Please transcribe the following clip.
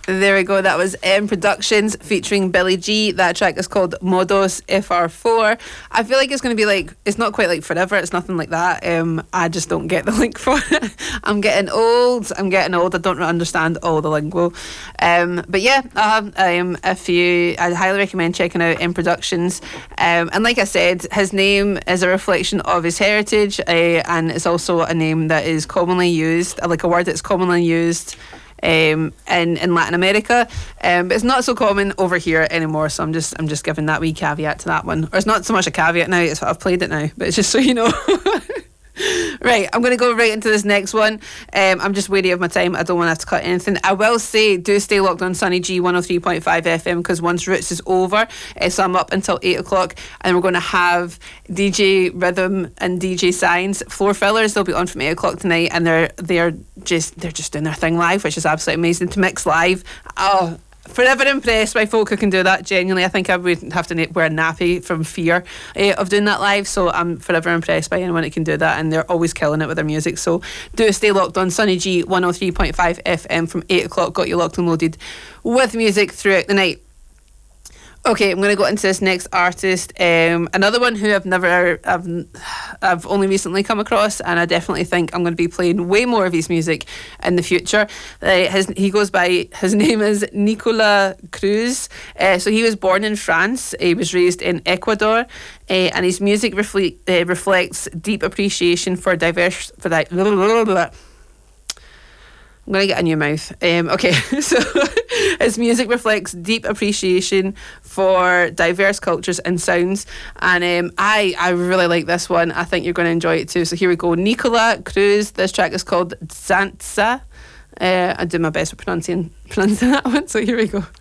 There we go. That was M Productions featuring Billy G. That track is called Modos FR4. I feel like it's going to be like, it's not quite like Forever. It's nothing like that. I just don't get the link for it. I'm getting old. I don't understand all the lingo. But yeah, I highly recommend checking out M Productions. And like I said, his name is a reflection of his heritage, and it's also a name that is commonly used, like a word that's commonly used in Latin America, but it's not so common over here anymore, so I'm just giving that wee caveat to that one. Or it's not so much a caveat now, it's what I've played it now, but it's just so you know. Right, I'm going to go right into this next one. I'm just wary of my time. I don't want to have to cut anything. I will say, do stay locked on Sunny G 103.5 FM, because once Roots is over, so I'm up until 8 o'clock, and we're going to have DJ Rhythm and DJ Signs, Floor Fillers. They'll be on from 8 o'clock tonight, and they're just doing their thing live, which is absolutely amazing to mix live. Oh, forever impressed by folk who can do that. Genuinely, I think I would have to wear a nappy from fear of doing that live, so I'm forever impressed by anyone who can do that, and they're always killing it with their music. So do stay locked on Sunny G 103.5 FM from 8 o'clock. Got you locked and loaded with music throughout the night. Okay, I'm going to go into this next artist. Another one who I've only recently come across, and I definitely think I'm going to be playing way more of his music in the future. His name is Nicolas Cruz. So he was born in France. He was raised in Ecuador, and his music reflects deep appreciation for diverse. I'm going to get a new mouth. Okay, so his music reflects deep appreciation for diverse cultures and sounds, and I really like this one. I think you're going to enjoy it too. So here we go. Nicolas Cruz. This track is called Zanza. I did my best with pronouncing that one, so here we go.